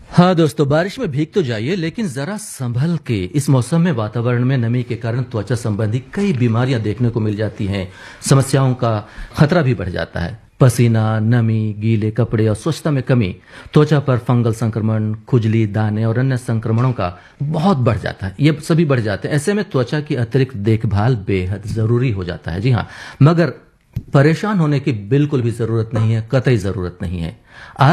हाँ दोस्तों, बारिश में भीग तो जाइए लेकिन जरा संभल के। इस मौसम में वातावरण में नमी के कारण त्वचा संबंधी कई बीमारियां देखने को मिल जाती हैं। समस्याओं का खतरा भी बढ़ जाता है। पसीना, नमी, गीले कपड़े और स्वच्छता में कमी त्वचा पर फंगल संक्रमण, खुजली, दाने और अन्य संक्रमणों का बहुत बढ़ जाता है। ये सभी बढ़ जाते हैं। ऐसे में त्वचा की अतिरिक्त देखभाल बेहद जरूरी हो जाता है। जी हाँ, मगर परेशान होने की बिल्कुल भी जरूरत नहीं है, कतई जरूरत नहीं है।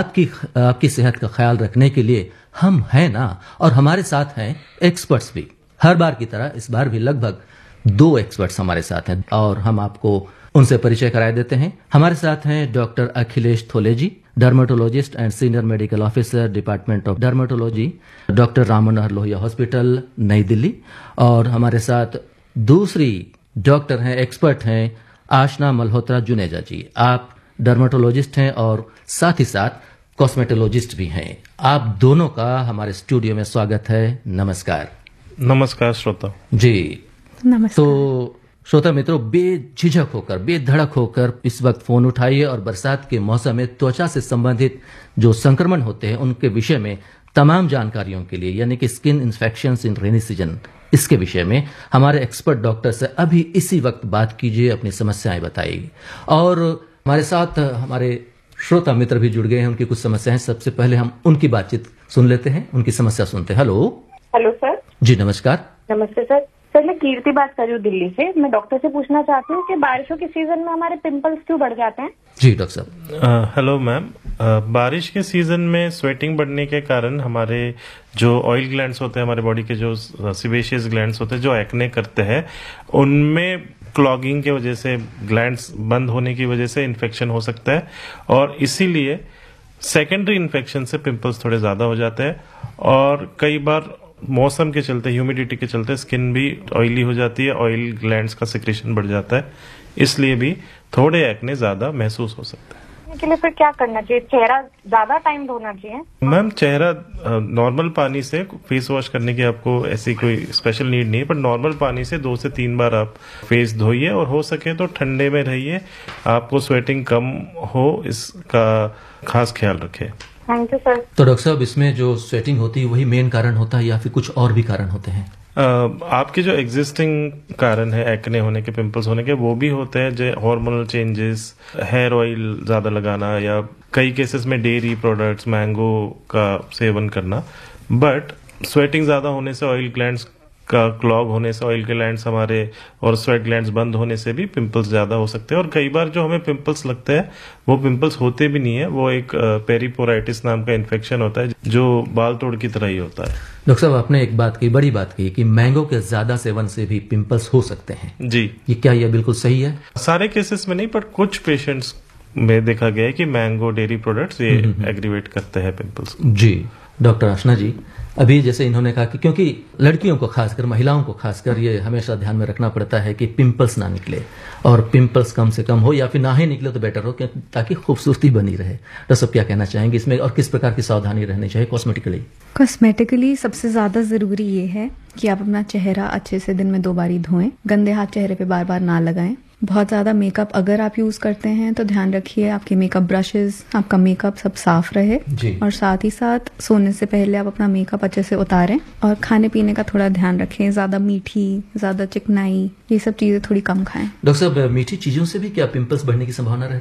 आपकी सेहत का ख्याल रखने के लिए हम हैं ना, और हमारे साथ हैं एक्सपर्ट्स भी। हर बार की तरह इस बार भी लगभग 2 एक्सपर्ट्स हमारे साथ हैं और हम आपको उनसे परिचय कराए देते हैं। हमारे साथ हैं doctor Akhilesh थोलेजी, dermatologist and senior medical officer, department of dermatology, doctor Ram Manohar Lohia hospital, नई दिल्ली। और हमारे साथ दूसरी डॉक्टर हैं, एक्सपर्ट हैं, आशना मल्होत्रा जुनेजा जी। आप डर्मेटोलॉजिस्ट हैं और साथ ही साथ कॉस्मेटोलॉजिस्ट भी हैं। आप दोनों का हमारे स्टूडियो में स्वागत है। नमस्कार। नमस्कार श्रोता जी। नमस्कार। तो श्रोता मित्रों, बेझिझक होकर, बेधड़क होकर इस वक्त फोन उठाइए और बरसात के मौसम में त्वचा से संबंधित जो संक्रमण होते हैं उनके विषय में तमाम जानकारियों के लिए, यानी कि स्किन इन्फेक्शंस इन रेनी सीजन, इसके विषय में हमारे एक्सपर्ट डॉक्टर से अभी इसी वक्त बात कीजिए, अपनी समस्याएं बताइए। और हमारे साथ हमारे श्रोता मित्र भी जुड़ गए हैं, उनकी कुछ समस्याएं। सबसे पहले हम उनकी बातचीत सुन लेते हैं, उनकी समस्या सुनते हैं। Hello sir. जी नमस्कार। नमस्ते सर। सर मैं कीर्ति बात कर रही हूँ दिल्ली से। मैं डॉक्टर से पूछना चाहती हूँ कि बारिशों के सीजन में हमारे पिंपल्स क्यों बढ़ जाते हैं। जी डॉक्टर साहब। Hello ma'am. बारिश के सीजन में स्वेटिंग बढ़ने के कारण हमारे जो ऑयल ग्लैंड्स होते हैं, हमारे बॉडी के जो सिबेशियस ग्लैंड्स होते हैं जो एक्ने करते हैं, उनमें क्लॉगिंग की वजह से, ग्लैंड्स बंद होने की वजह से इन्फेक्शन हो सकता है और इसीलिए सेकेंडरी इन्फेक्शन से पिंपल्स थोड़े ज्यादा हो जाते हैं। और कई बार मौसम के चलते, ह्यूमिडिटी के चलते स्किन भी ऑयली हो जाती है, ऑयल ग्लैंड्स का सिक्रेशन बढ़ जाता है, इसलिए भी थोड़े एक्ने ज्यादा महसूस हो सकता है। के लिए फिर क्या करना चाहिए? चेहरा ज्यादा टाइम धोना चाहिए? मैम चेहरा नॉर्मल पानी से फेस वॉश करने की आपको ऐसी कोई स्पेशल नीड नहीं है, पर नॉर्मल पानी से 2 से 3 बार आप फेस धोइए और हो सके तो ठंडे में रहिए। आपको स्वेटिंग कम हो इसका खास ख्याल रखें। Thank you sir. तो डॉक्टर साहब, इसमें जो स्वेटिंग होती है वही मेन कारण होता है या फिर कुछ और भी कारण होते हैं? आपके जो एग्जिस्टिंग कारण है एक्ने होने के, पिंपल्स होने के, वो भी होते हैं, जो हार्मोनल चेंजेस, हेयर ऑयल ज्यादा लगाना या कई केसेस में डेयरी प्रोडक्ट्स, मैंगो का सेवन करना। बट स्वेटिंग ज्यादा होने से, ऑयल ग्लैंड्स का क्लॉग होने से, ऑयल ग्लैंड्स हमारे और स्वेट ग्लैंड्स बंद होने से भी पिंपल्स ज्यादा हो सकते हैं। और कई बार जो हमें पिंपल्स लगते हैं वो पिंपल्स होते भी नहीं है, वो एक पेरिपोराइटिस नाम का इन्फेक्शन होता है जो बाल तोड़ की तरह ही होता है। डॉक्टर साहब, आपने एक बात की, बड़ी बात की कि मैंगो के ज्यादा सेवन से भी पिंपल्स हो सकते हैं। जी, ये क्या ये बिल्कुल सही है? सारे केसेस में नहीं, पर कुछ पेशेंट्स में देखा गया है कि मैंगो डेयरी प्रोडक्ट्स ये एग्रीवेट करते हैं पिंपल्स। जी डॉक्टर आशना जी, अभी जैसे इन्होंने कहा कि क्योंकि लड़कियों को खासकर, महिलाओं को खासकर ये हमेशा ध्यान में रखना पड़ता है कि पिंपल्स ना निकले, और पिंपल्स कम से कम हो या फिर ना ही निकले तो बेटर हो, ताकि खूबसूरती बनी रहे। डॉक्टर साहब क्या कहना चाहेंगे इसमें, और किस प्रकार की सावधानी रहनी चाहिए कॉस्मेटिकली सबसे ज्यादा जरूरी ये है कि आप अपना चेहरा अच्छे से दिन में 2 बार धोएं। गंदे हाथ चेहरे पे बार बार ना लगाएं। बहुत ज्यादा मेकअप अगर आप यूज करते हैं तो ध्यान रखिए आपके मेकअप ब्रशेस, आपका मेकअप सब साफ रहे। और साथ ही साथ सोने से पहले आप अपना मेकअप अच्छे से उतारें। और खाने पीने का थोड़ा ध्यान रखें, ज्यादा मीठी, ज्यादा चिकनाई, ये सब चीजें थोड़ी कम खाएं। डॉक्टर साहब, मीठी चीजों से भी क्या पिंपल्स बढ़ने की संभावना रहती है?